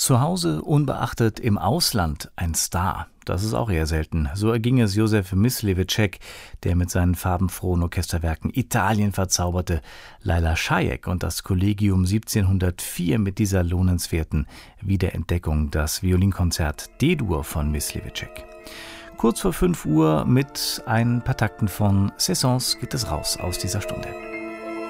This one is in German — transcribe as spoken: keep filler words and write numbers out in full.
Zu Hause unbeachtet, im Ausland ein Star. Das ist auch eher selten. So erging es Josef Mysliveček, der mit seinen farbenfrohen Orchesterwerken Italien verzauberte. Laila Šajek und das Collegium siebzehnhundertvier mit dieser lohnenswerten Wiederentdeckung, das Violinkonzert D-Dur von Mysliveček. Kurz vor fünf Uhr mit ein paar Takten von Saisons geht es raus aus dieser Stunde.